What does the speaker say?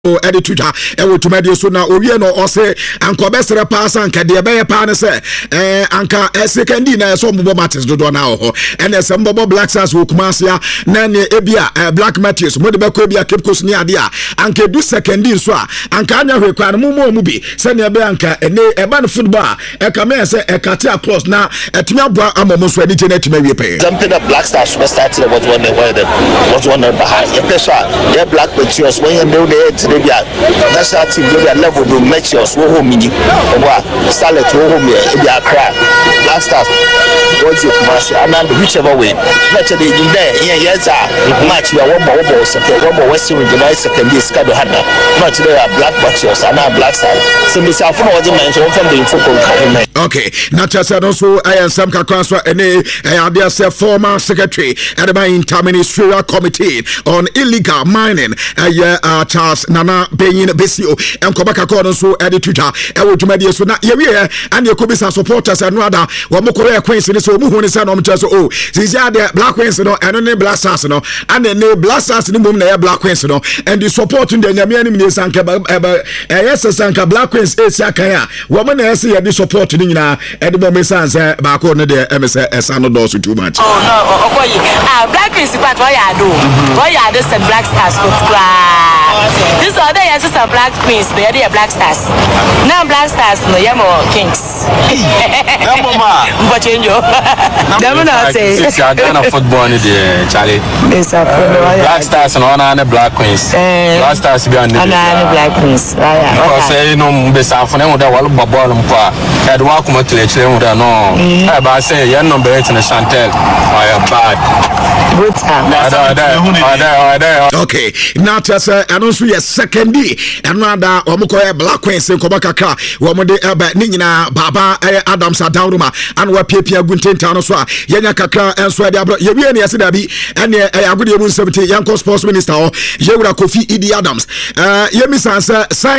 Edituja ewutumedi so na owie no ose anka obesere pass anka de be pa ne se anka second na so mbo matches dodo na ho ene se mbo Black Stars wo Kumasi na ne ebia Black Matthews mo de be ko ebia Cape Coast ni ade a anka du second so a anka anya hwekwa no mu bi se ne be anka ene eba no football ka me se kate applause na etumi aboa amomo so adi na etumi wie pe something that Black Stars was started was one behind the pressure the Black Matthews when you know the national team level do matches wo home ni wa Starlet wo home e bia cry Black Stars what's it Kumasi and whichever way match dey in there yes match we wo second Western Regional second this card had match there Black Matches and Black Stars so me say for what man so from the football campaign okay na chasa no so I am some kakwanso ene ade say former secretary at the interministerial committee on illegal mining Charles Nana Beyin Besio enkobaka call so edituja ewo dwumadi so na yewie and ekobisa supporters and rather wo mokore Queens ni so mu hu ni say no mche so oh zizia de Black Queens no eno ne Black Stars no and ne Black Stars ni mum na Black Queens no and the support in the nyame ni sanka yes sanka Black Queens esia kan a wo mo na yes ye the support ni nyina e de bo me sanse ba ko ne de emse esano do so too much oh no okoyi Black Queens part what ya do Black Stars this other yes is a Black Queens they are Black Stars now Black Stars no yamo Kings mama but change yo dem na say it's a Ghana football ni de Charlie Black Stars no na Black Queens Black Stars be on the Black Queens because say no be sa fo na mo da wal ball mpo a de wa kuma tele chire mo da no e ba say ye number 8 na Chantel why bad okay now tasa anonso ye second day another omokoye Black Queens nkobakaka womode eba ni nyina baba Adams Adawruma anwa piepia guntenta no so a yenya kakra enso ade abro ye wie ne yase da bi ene agode mu 70 yanko sports minister o yewura Kofi Idi Adams yemi sanse